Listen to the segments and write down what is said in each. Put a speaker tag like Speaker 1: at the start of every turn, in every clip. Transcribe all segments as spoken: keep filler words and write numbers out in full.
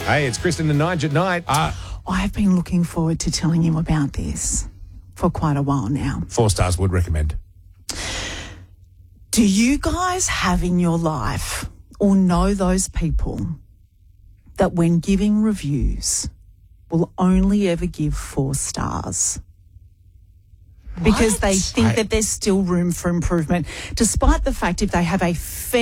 Speaker 1: Hey, it's Kristen and Nige at night. Uh,
Speaker 2: I've been looking forward to telling you about this for quite a while now.
Speaker 1: Four stars would recommend.
Speaker 2: Do you guys have in your life or know those people that when giving reviews will only ever give four stars? Because
Speaker 3: What?
Speaker 2: they think
Speaker 1: I-
Speaker 2: that there's still room for improvement, despite the fact if they have a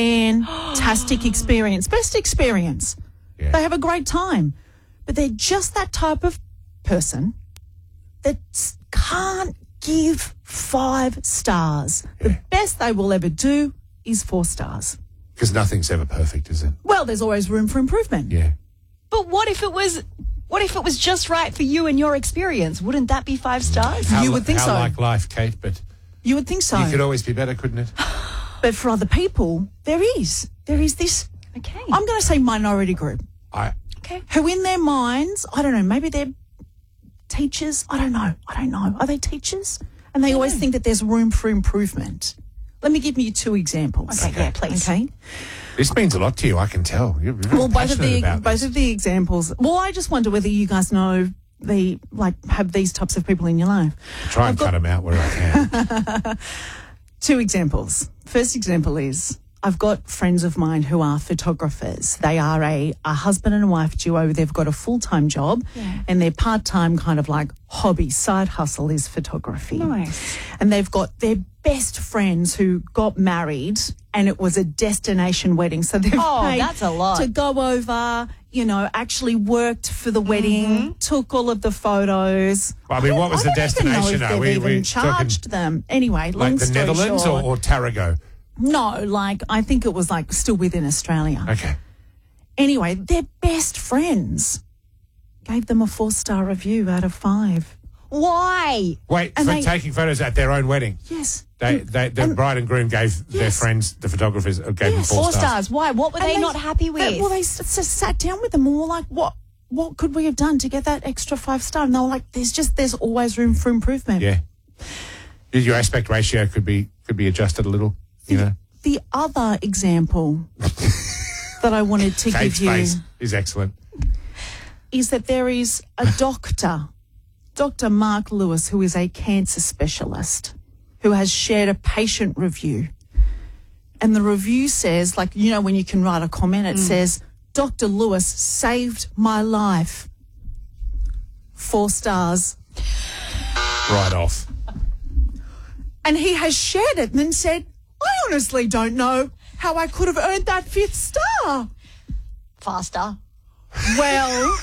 Speaker 2: fantastic experience, best experience,
Speaker 1: Yeah.
Speaker 2: they have a great time. But they're just that type of person that s- can't give five stars.
Speaker 1: Yeah.
Speaker 2: The best they will ever do is four stars.
Speaker 1: Because nothing's ever perfect, is it?
Speaker 2: Well, there's always room for improvement.
Speaker 1: Yeah.
Speaker 3: But what if it was what if it was just right for you and your experience? Wouldn't that be five stars?
Speaker 1: How
Speaker 2: You
Speaker 1: li-
Speaker 2: would think
Speaker 1: how
Speaker 2: so.
Speaker 1: like life, Kate, but
Speaker 2: You would think so.
Speaker 1: you could always be better, couldn't it?
Speaker 2: But for other people, there is. There is this,
Speaker 3: Okay.
Speaker 2: I'm going to say minority group,
Speaker 1: I
Speaker 3: Okay.
Speaker 2: who in their minds, I don't know, maybe they're teachers. I don't know. I don't know. Are they teachers? And they always think that there's room for improvement. Let me give you two examples.
Speaker 3: Okay, yeah, please.
Speaker 2: Okay.
Speaker 1: This means a lot to you, I can tell. You're very
Speaker 2: Well, both of
Speaker 1: passionate
Speaker 2: the
Speaker 1: about
Speaker 2: both
Speaker 1: this.
Speaker 2: of the examples. Well, I just wonder whether you guys know the like have these types of people in your life.
Speaker 1: Try and
Speaker 2: I've got-
Speaker 1: cut them out where I can.
Speaker 2: Two examples. First example is I've got friends of mine who are photographers. They are a, a husband and a wife duo. They've got a full-time job and their part-time kind of like hobby, side hustle is photography.
Speaker 3: Nice.
Speaker 2: And they've got their best friends who got married and it was a destination wedding. So they've
Speaker 3: Oh,
Speaker 2: paid
Speaker 3: that's a lot.
Speaker 2: to go over, you know, actually worked for the wedding, took all of the photos.
Speaker 1: I mean, what was
Speaker 2: I
Speaker 1: the
Speaker 2: don't even know
Speaker 1: destination,
Speaker 2: if
Speaker 1: though?
Speaker 2: they've
Speaker 1: We-
Speaker 2: even
Speaker 1: we
Speaker 2: charged them. Anyway, long
Speaker 1: Like the
Speaker 2: story
Speaker 1: Netherlands
Speaker 2: short,
Speaker 1: or, or Tarago?
Speaker 2: no, like I think it was like still within Australia.
Speaker 1: Okay.
Speaker 2: Anyway, their best friends gave them a four-star review out of five.
Speaker 3: Why?
Speaker 1: Wait,
Speaker 2: And
Speaker 1: for
Speaker 2: they-
Speaker 1: taking photos at their own wedding.
Speaker 2: Yes.
Speaker 1: They,
Speaker 2: And-
Speaker 1: they, the
Speaker 2: and-
Speaker 1: bride and groom gave their
Speaker 2: Yes.
Speaker 1: friends, the photographers, uh, gave
Speaker 2: Yes.
Speaker 1: them four,
Speaker 3: Four
Speaker 1: stars.
Speaker 3: stars. Why? What were
Speaker 2: and
Speaker 3: they, not happy with?
Speaker 2: they- well, they s- s- sat down with them and were like, "What? What could we have done to get that extra five star?" And they were like, "There's just there's always room for improvement."
Speaker 1: Yeah. Your aspect ratio could be could be adjusted a little, you know.
Speaker 2: The other example that I wanted to
Speaker 1: Kate's
Speaker 2: give you
Speaker 1: face is excellent.
Speaker 2: is that there is a doctor, Doctor Mark Lewis, who is a cancer specialist, who has shared a patient review. And the review says, like, you know, when you can write a comment, it says, Doctor Lewis saved my life. Four stars.
Speaker 1: Right off.
Speaker 2: And he has shared it and then said, I honestly don't know how I could have earned that fifth star.
Speaker 3: Faster.
Speaker 2: Well,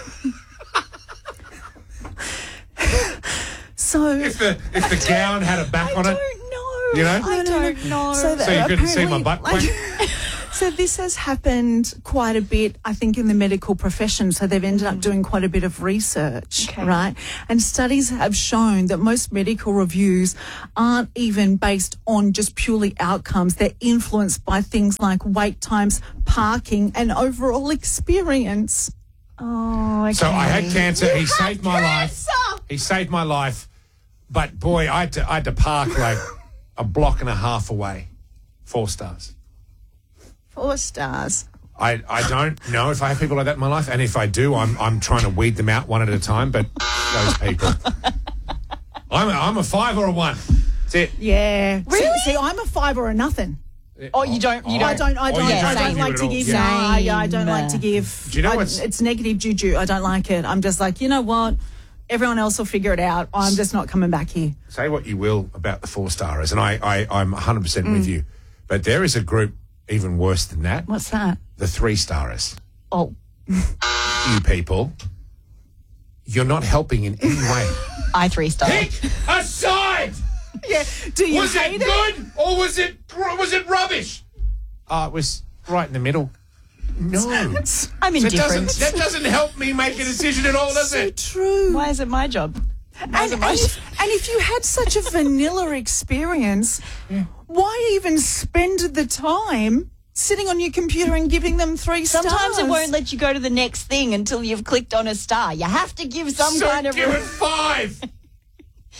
Speaker 2: so
Speaker 1: If the if the gown had a back
Speaker 3: I
Speaker 1: on it,
Speaker 3: don't know.
Speaker 1: You know?
Speaker 3: I don't know.
Speaker 2: So, that
Speaker 1: So you couldn't see my
Speaker 2: apparently,
Speaker 1: butt
Speaker 2: like-
Speaker 1: crack?
Speaker 2: so this has happened quite a bit, I think, in the medical profession. So they've ended up doing quite a bit of research,
Speaker 3: Okay.
Speaker 2: right? And studies have shown that most medical reviews aren't even based on just purely outcomes. They're influenced by things like wait times, parking, and overall experience.
Speaker 3: Oh, okay.
Speaker 1: So I had cancer. He saved my
Speaker 2: cancer!
Speaker 1: life. He saved my life. But boy, I had to I had to park like a block and a half away. Four stars.
Speaker 2: Four stars.
Speaker 1: I, I don't know if I have people like that in my life, and if I do, I'm I'm trying to weed them out one at a time. But those people, I'm a, I'm a five or a one. That's it.
Speaker 2: Yeah.
Speaker 3: Really?
Speaker 2: See, see, I'm a five or a nothing.
Speaker 3: Oh, you don't. You
Speaker 1: Oh,
Speaker 3: don't.
Speaker 2: I don't. I
Speaker 1: Oh,
Speaker 2: don't.
Speaker 1: you
Speaker 2: I
Speaker 1: don't
Speaker 2: don't
Speaker 1: give
Speaker 2: like
Speaker 1: it
Speaker 2: to
Speaker 1: all.
Speaker 2: give.
Speaker 1: Yeah.
Speaker 2: No, yeah, I don't like to
Speaker 3: Same.
Speaker 2: give.
Speaker 1: Do you know
Speaker 2: I-
Speaker 1: what's-
Speaker 2: It's negative juju. I don't like it. I'm just like, you know what? Everyone else will figure it out. I'm just not coming back here.
Speaker 1: Say what you will about the four stars, and I, I I'm one hundred percent
Speaker 2: Mm.
Speaker 1: with you. But there is a group even worse than that.
Speaker 2: What's that?
Speaker 1: The three stars.
Speaker 3: Oh,
Speaker 1: You people, you're not helping in any way.
Speaker 3: I three star.
Speaker 1: Pick a side.
Speaker 2: Yeah. Do you
Speaker 1: Was it
Speaker 2: hate it?
Speaker 1: good or was it was it rubbish? Oh, it was right in the middle. No.
Speaker 3: I'm
Speaker 1: So it
Speaker 3: indifferent.
Speaker 1: doesn't, that doesn't help me make a decision at all, does
Speaker 2: So
Speaker 1: it?
Speaker 2: true.
Speaker 3: Why is it my job?
Speaker 2: And, and, if, and if you had such a vanilla experience, why even spend the time sitting on your computer and giving them three stars?
Speaker 3: Sometimes it won't let you go to the next thing until you've clicked on a star. You have to give some
Speaker 1: So
Speaker 3: kind of.
Speaker 1: give it five.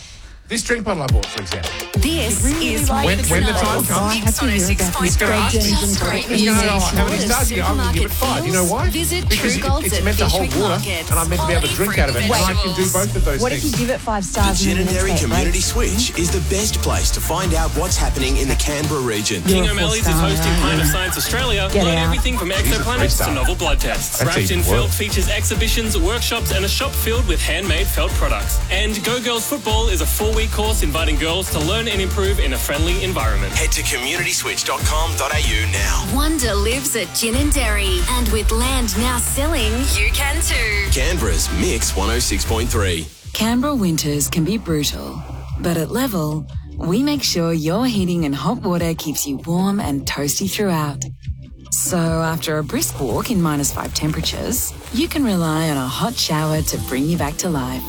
Speaker 1: This drink bottle I bought, for example.
Speaker 4: This is
Speaker 2: like
Speaker 1: When,
Speaker 4: Mix
Speaker 1: when the
Speaker 4: Night.
Speaker 1: time comes,
Speaker 2: I have to hear about this
Speaker 1: gonna
Speaker 2: Greg
Speaker 1: ask
Speaker 2: James and
Speaker 4: Great
Speaker 2: Greg
Speaker 1: you know,
Speaker 4: music.
Speaker 1: how many stars you get? I'm going to give it five. You know why?
Speaker 4: Visit
Speaker 1: Because
Speaker 4: True
Speaker 1: it-
Speaker 4: Golds
Speaker 1: it's
Speaker 4: at
Speaker 1: meant to hold
Speaker 4: Fishwick
Speaker 1: water,
Speaker 4: Markets.
Speaker 1: and I'm meant to be able to drink out of it, and I can do both of those
Speaker 3: What if
Speaker 1: things.
Speaker 3: you give it five
Speaker 5: The
Speaker 3: stars? and then
Speaker 5: Ginninderry
Speaker 3: it's like,
Speaker 5: Community Switch is the best place to find out what's happening in the Canberra region.
Speaker 3: You're
Speaker 6: King
Speaker 3: a
Speaker 6: O'Malley's is
Speaker 3: four-star,
Speaker 6: hosting
Speaker 3: right?
Speaker 6: Planet Science Australia.
Speaker 3: Get
Speaker 6: Learn
Speaker 3: out.
Speaker 6: everything from
Speaker 1: He's a
Speaker 6: exoplanets
Speaker 1: three-star.
Speaker 6: to novel blood tests.
Speaker 1: That's
Speaker 6: Wrapped
Speaker 1: even
Speaker 6: in Felt
Speaker 1: worse.
Speaker 6: features exhibitions, workshops, and a shop filled with handmade felt products. And Go Girls Football is a four-week course inviting girls to learn and improve in a friendly environment.
Speaker 5: Head to community switch dot com dot a u now.
Speaker 4: Wonder lives at Ginninderry, and with land now selling, you can too.
Speaker 5: Canberra's Mix one oh six point three.
Speaker 7: Canberra winters can be brutal, but at Level, we make sure your heating and hot water keeps you warm and toasty throughout. So after a brisk walk in minus five temperatures, you can rely on a hot shower to bring you back to life.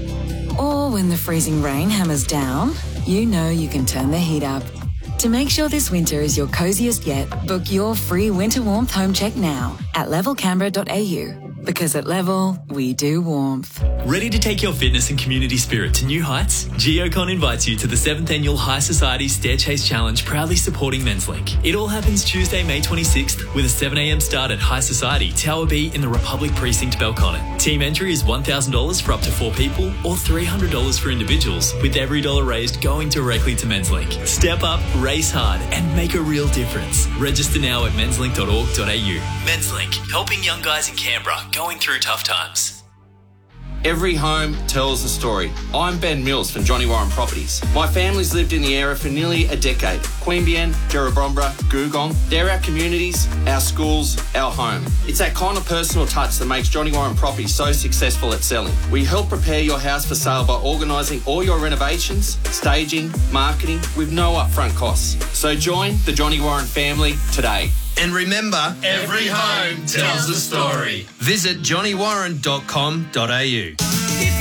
Speaker 7: Or when the freezing rain hammers down, you know you can turn the heat up. To make sure this winter is your coziest yet, book your free winter warmth home check now at level canberra dot a u. Because at Level, we do warmth.
Speaker 8: Ready to take your fitness and community spirit to new heights? Geocon invites you to the seventh Annual High Society Stair Chase Challenge, proudly supporting Men's Link. It all happens Tuesday, May twenty-sixth, with a seven a m start at High Society, Tower B in the Republic Precinct, Belconnen. Team entry is one thousand dollars for up to four people or three hundred dollars for individuals, with every dollar raised going directly to Men's Link. Step up, race hard, and make a real difference. Register now at mens link dot org dot a u. Men's Link, helping young guys in Canberra going through tough times.
Speaker 9: Every home tells a story. I'm Ben Mills from Johnny Warren Properties. My family's lived in the area for nearly a decade. Queanbeyan, Jerrabomberra, Googong, they're our communities, our schools, our home. It's that kind of personal touch that makes Johnny Warren Properties so successful at selling. We help prepare your house for sale by organising all your renovations, staging, marketing with no upfront costs. So join the Johnny Warren family today.
Speaker 5: And remember,
Speaker 8: Every home tells a story.
Speaker 5: visit johnny warren dot com dot a u.